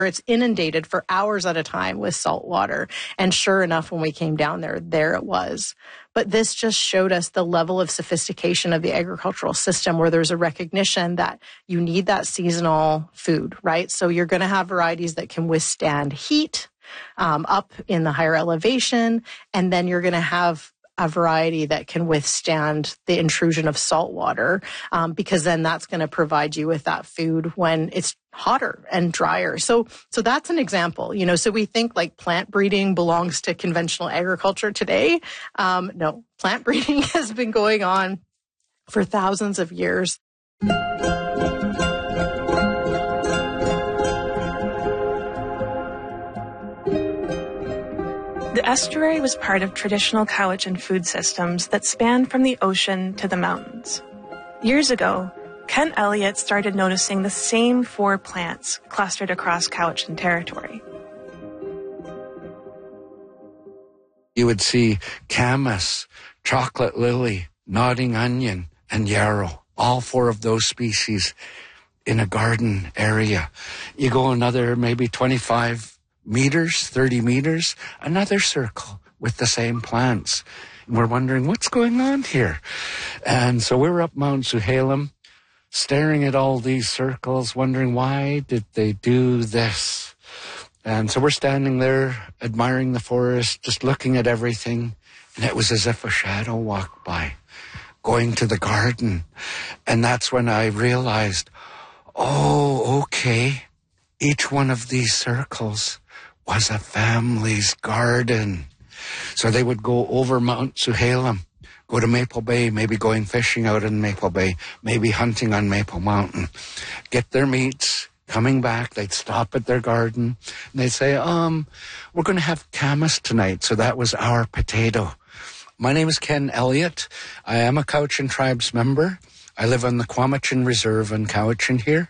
It's inundated for hours at a time with salt water. And sure enough, when we came down there it was. But this just showed us the level of sophistication of the agricultural system, where there's a recognition that you need that seasonal food, right? So you're going to have varieties that can withstand heat up in the higher elevation, and then you're going to have a variety that can withstand the intrusion of salt water, because then that's going to provide you with that food when it's hotter and drier. So that's an example, so we think like plant breeding belongs to conventional agriculture today. No, plant breeding has been going on for thousands of years. The estuary was part of traditional Cowichan food systems that spanned from the ocean to the mountains. Years ago, Ken Elliott started noticing the same 4 plants clustered across Cowichan territory. You would see camas, chocolate lily, nodding onion, and yarrow, all 4 of those species in a garden area. You go another maybe 25 meters, 30 meters, another circle with the same plants. And we're wondering, what's going on here? And so we're up Mount Zuhalem, staring at all these circles, wondering, why did they do this? And so we're standing there, admiring the forest, just looking at everything. And it was as if a shadow walked by, going to the garden. And that's when I realized, oh, okay, each one of these circles was a family's garden. So they would go over Mount Zuhalem, go to Maple Bay, maybe going fishing out in Maple Bay, maybe hunting on Maple Mountain, get their meats, coming back, they'd stop at their garden, and they'd say, we're going to have camas tonight. So that was our potato. My name is Ken Elliott. I am a Cowichan Tribes member. I live on the Quamachin Reserve in Cowichan here.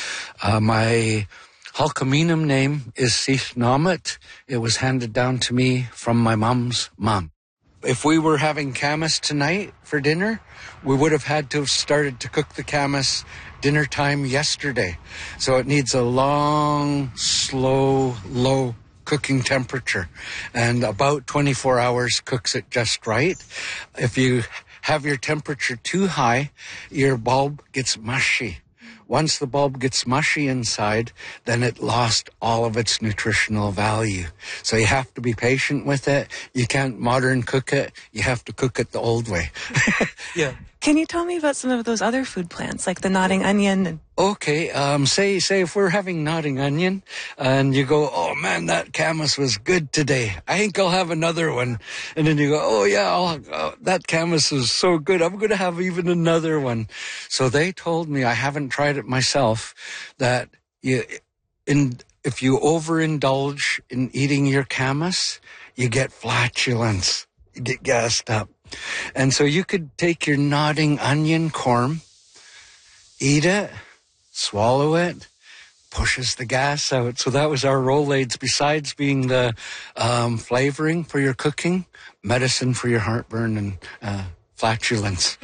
My Halkaminum name is Sith Namut. It was handed down to me from my mom's mom. If we were having camas tonight for dinner, we would have had to have started to cook the camas dinner time yesterday. So it needs a long, slow, low cooking temperature. And about 24 hours cooks it just right. If you have your temperature too high, your bulb gets mushy. Once the bulb gets mushy inside, then it lost all of its nutritional value. So you have to be patient with it. You can't modern cook it. You have to cook it the old way. Yeah. Can you tell me about some of those other food plants, like the nodding onion? Okay, say if we're having nodding onion and you go, oh man, that camas was good today. I think I'll have another one. And then you go, oh yeah, that camas was so good. I'm going to have even another one. So they told me, I haven't tried it myself, that if you overindulge in eating your camas, you get flatulence. You get gassed up. And so you could take your nodding onion corm, eat it, swallow it, pushes the gas out. So that was our Rolaids. Besides being the flavoring for your cooking, medicine for your heartburn and flatulence.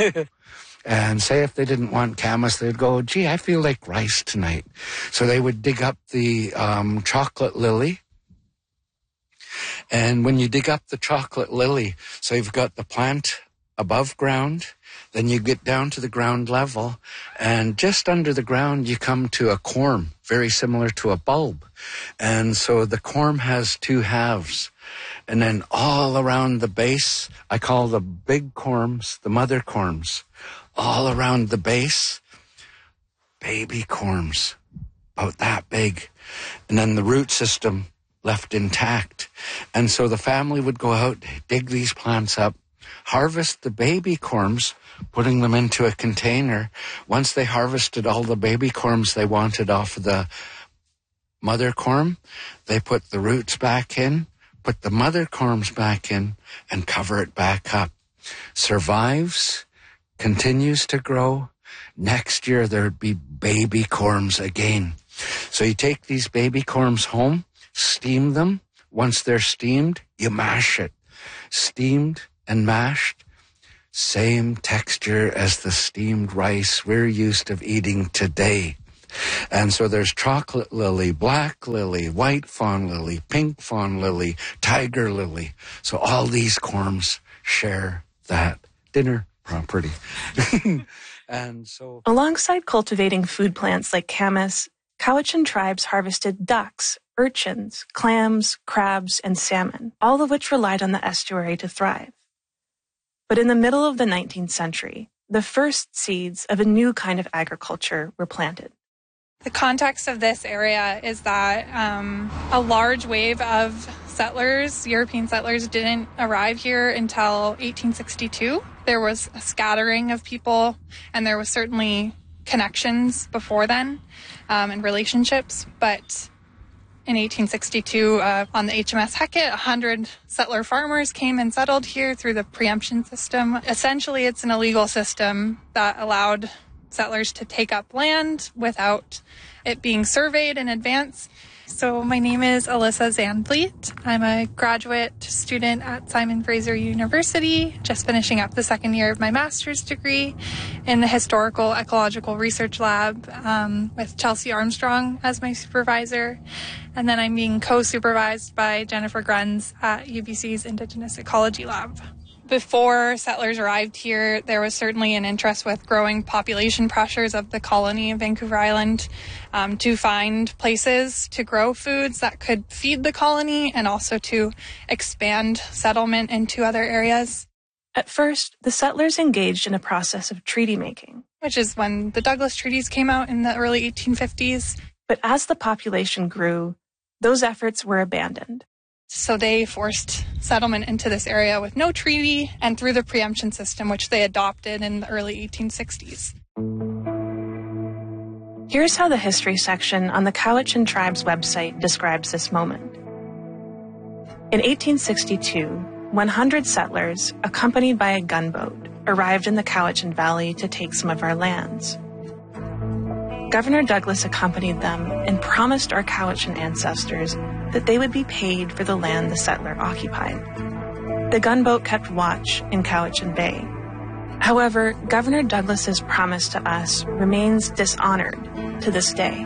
And say if they didn't want camas, they'd go, gee, I feel like rice tonight. So they would dig up the chocolate lily. And when you dig up the chocolate lily, so you've got the plant above ground, then you get down to the ground level, and just under the ground you come to a corm, very similar to a bulb. And so the corm has 2 halves. And then all around the base, I call the big corms, the mother corms. All around the base, baby corms, about that big. And then the root system left intact. And so the family would go out, dig these plants up, harvest the baby corms, putting them into a container. Once they harvested all the baby corms they wanted off of the mother corm, they put the roots back in, put the mother corms back in, and cover it back up. Survives, continues to grow. Next year there'd be baby corms again. So you take these baby corms home, steam them. Once they're steamed, you mash it. Steamed and mashed, same texture as the steamed rice we're used to eating today. And so there's chocolate lily, black lily, white fawn lily, pink fawn lily, tiger lily. So all these corms share that dinner property. And so, alongside cultivating food plants like camas, Cowichan tribes harvested ducks, urchins, clams, crabs, and salmon, all of which relied on the estuary to thrive. But in the middle of the 19th century, the first seeds of a new kind of agriculture were planted. The context of this area is that a large wave of settlers, European settlers, didn't arrive here until 1862. There was a scattering of people, and there was certainly connections before then and relationships. But in 1862, on the HMS Hecate, 100 settler farmers came and settled here through the preemption system. Essentially, it's an illegal system that allowed settlers to take up land without it being surveyed in advance. So my name is Alyssa Zandvliet. I'm a graduate student at Simon Fraser University, just finishing up the second year of my master's degree in the Historical Ecological Research Lab with Chelsea Armstrong as my supervisor. And then I'm being co-supervised by Jennifer Gruns at UBC's Indigenous Ecology Lab. Before settlers arrived here, there was certainly an interest with growing population pressures of the colony of Vancouver Island to find places to grow foods that could feed the colony and also to expand settlement into other areas. At first, the settlers engaged in a process of treaty making, which is when the Douglas Treaties came out in the early 1850s. But as the population grew, those efforts were abandoned. So they forced settlement into this area with no treaty and through the preemption system, which they adopted in the early 1860s. Here's how the history section on the Cowichan Tribe's website describes this moment. In 1862, 100 settlers, accompanied by a gunboat, arrived in the Cowichan Valley to take some of our lands. Governor Douglas accompanied them and promised our Cowichan ancestors that they would be paid for the land the settler occupied. The gunboat kept watch in Cowichan Bay. However, Governor Douglas's promise to us remains dishonored to this day.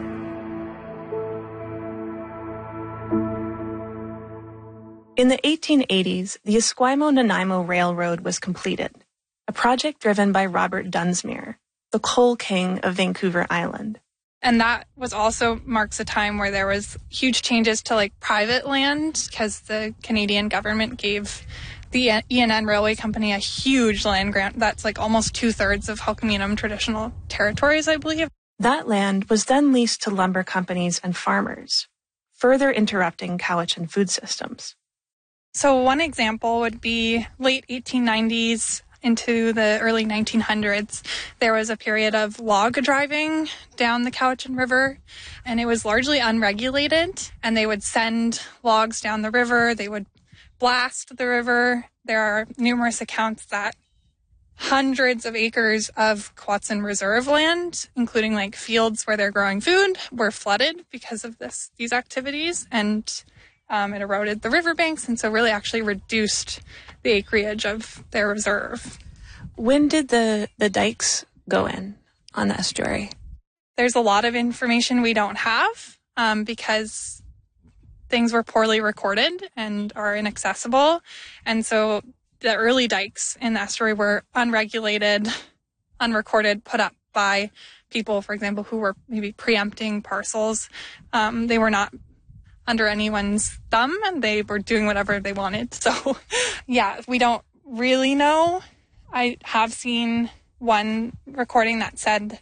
In the 1880s, the Esquimalt-Nanaimo Railroad was completed, a project driven by Robert Dunsmuir, the coal king of Vancouver Island. And that was also marks a time where there was huge changes to private land because the Canadian government gave the ENN Railway Company a huge land grant that's almost 2/3 of Halkomelem traditional territories, I believe. That land was then leased to lumber companies and farmers, further interrupting Cowichan food systems. So one example would be late 1890s into the early 1900s. There was a period of log driving down the Cowichan River, and it was largely unregulated, and they would send logs down the river. They would blast the river. There are numerous accounts that hundreds of acres of Quw'utsun Reserve land, including fields where they're growing food, were flooded because of these activities, and it eroded the riverbanks, and so really actually reduced the acreage of their reserve. When did the dikes go in on the estuary? There's a lot of information we don't have because things were poorly recorded and are inaccessible. And so the early dikes in the estuary were unregulated, unrecorded, put up by people, for example, who were maybe preempting parcels. They were not under anyone's thumb, and they were doing whatever they wanted. So, yeah, we don't really know. I have seen one recording that said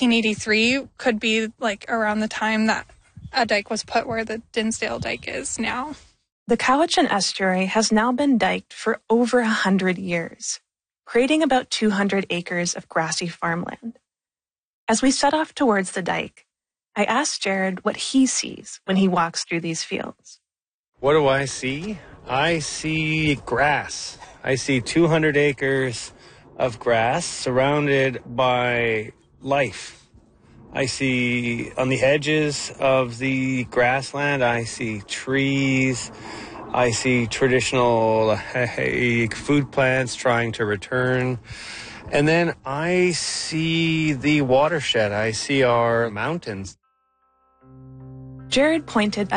1883 could be around the time that a dike was put where the Dinsdale Dike is now. The Cowichan Estuary has now been diked for over 100 years, creating about 200 acres of grassy farmland. As we set off towards the dike, I asked Jared what he sees when he walks through these fields. What do I see? I see grass. I see 200 acres of grass surrounded by life. I see on the edges of the grassland, I see trees. I see traditional food plants trying to return. And then I see the watershed. I see our mountains. Jared pointed